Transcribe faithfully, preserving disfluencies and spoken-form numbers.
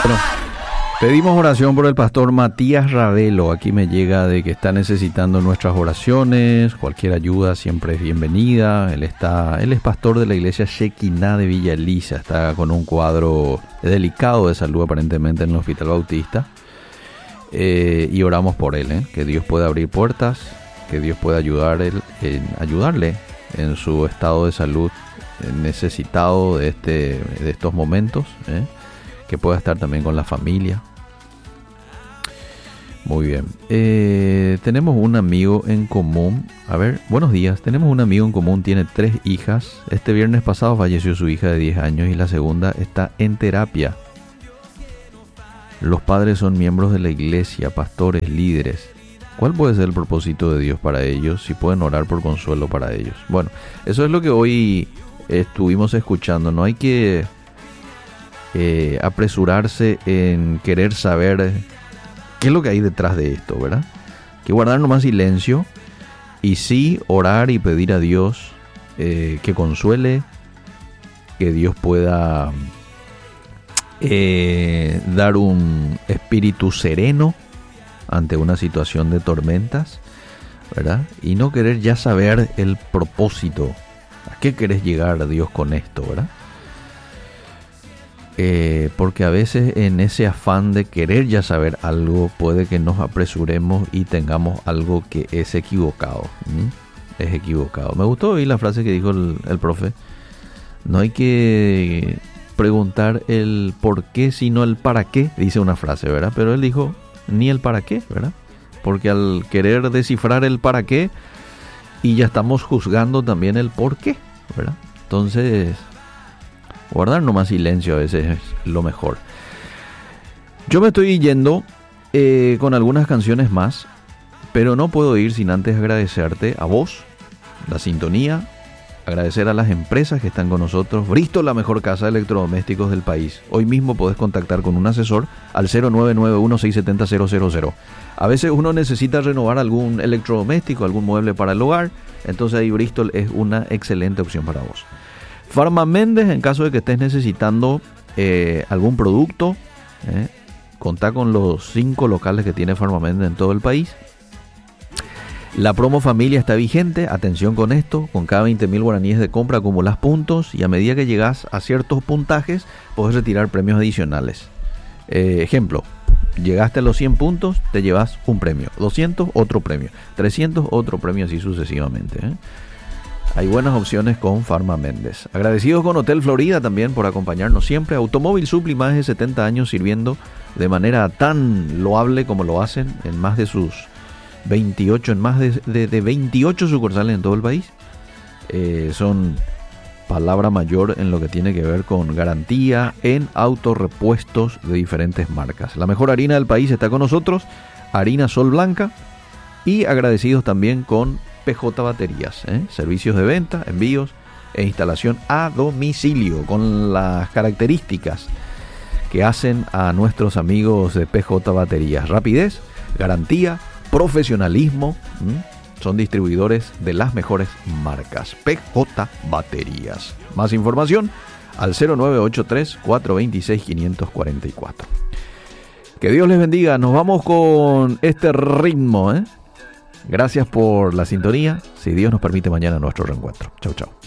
Bueno, pedimos oración por el pastor Matías Ravelo. Aquí me llega de que está necesitando nuestras oraciones. Cualquier ayuda siempre es bienvenida. Él está, él es pastor de la iglesia Shekinah de Villa Elisa. Está con un cuadro delicado de salud aparentemente en el Hospital Bautista. Eh, y oramos por él, ¿eh? Que Dios pueda abrir puertas, que Dios pueda ayudar él, en, ayudarle en su estado de salud necesitado de, este, de estos momentos, ¿eh? Que pueda estar también con la familia. Muy bien. Eh, tenemos un amigo en común. A ver, buenos días. Tenemos un amigo en común, tiene tres hijas. Este viernes pasado falleció su hija de diez años y la segunda está en terapia. Los padres son miembros de la iglesia, pastores, líderes. ¿Cuál puede ser el propósito de Dios para ellos? Si pueden orar por consuelo para ellos. Bueno, eso es lo que hoy estuvimos escuchando. No hay que eh, apresurarse en querer saber qué es lo que hay detrás de esto, ¿verdad? Hay que guardar nomás silencio y sí orar y pedir a Dios eh, que consuele, que Dios pueda eh, dar un espíritu sereno ante una situación de tormentas, ¿verdad? Y no querer ya saber el propósito. ¿A qué querés llegar, Dios, con esto, verdad? Eh, porque a veces en ese afán de querer ya saber algo puede que nos apresuremos y tengamos algo que es equivocado. ¿Mm? Es equivocado. Me gustó oír la frase que dijo el, el profe. No hay que preguntar el por qué, sino el para qué, dice una frase, ¿verdad? Pero él dijo ni el para qué, ¿verdad? Porque al querer descifrar el para qué y ya estamos juzgando también el por qué, ¿verdad? Entonces, guardar nomás silencio a veces es lo mejor. Yo me estoy yendo eh, con algunas canciones más, pero no puedo ir sin antes agradecerte a vos, la sintonía, agradecer a las empresas que están con nosotros. Bristol, la mejor casa de electrodomésticos del país. Hoy mismo podés contactar con un asesor al cero nueve nueve uno seis siete cero cero cero cero. A veces uno necesita renovar algún electrodoméstico, algún mueble para el hogar, entonces ahí Bristol es una excelente opción para vos. Farma Méndez, en caso de que estés necesitando eh, algún producto, eh, contá con los cinco locales que tiene Farma Méndez en todo el país. La promo familia está vigente, atención con esto, con cada veinte mil guaraníes de compra acumulás puntos y a medida que llegás a ciertos puntajes podés retirar premios adicionales. Eh, ejemplo, llegaste a los cien puntos, te llevas un premio, doscientos otro premio, trescientos otro premio, así sucesivamente, ¿eh? Hay buenas opciones con Farma Méndez. Agradecidos con Hotel Florida también por acompañarnos siempre. Automóvil Supli, más de setenta años sirviendo de manera tan loable como lo hacen en más de sus veintiocho, en más de, de, de veintiocho sucursales en todo el país. Eh, son palabra mayor en lo que tiene que ver con garantía en autorrepuestos de diferentes marcas. La mejor harina del país está con nosotros, Harina Sol Blanca, y agradecidos también con P J Baterías, ¿eh? Servicios de venta, envíos e instalación a domicilio con las características que hacen a nuestros amigos de P J Baterías: rapidez, garantía, profesionalismo. ¿Mm? Son distribuidores de las mejores marcas. P J Baterías. Más información al cero nueve ocho tres, cuatro dos seis, cinco cuatro cuatro. Que Dios les bendiga. Nos vamos con este ritmo, ¿eh? Gracias por la sintonía. Si Dios nos permite, mañana nuestro reencuentro. Chau, chau.